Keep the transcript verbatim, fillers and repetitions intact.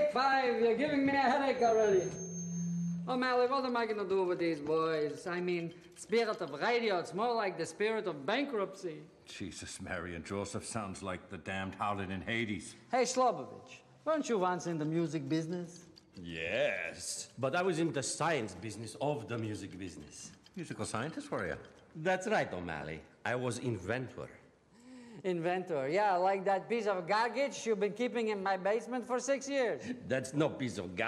take five. You're giving me a headache already. O'Malley, what am I going to do with these boys? I mean, spirit of radio, it's more like the spirit of bankruptcy. Jesus, Mary and Joseph sounds like the damned harlot in Hades. Hey, Slobovich, weren't you once in the music business? Yes, but I was in the science business of the music business. Musical scientist, were you? That's right, O'Malley. I was inventor. Inventor, yeah, like that piece of garbage you've been keeping in my basement for six years. That's no piece of garbage.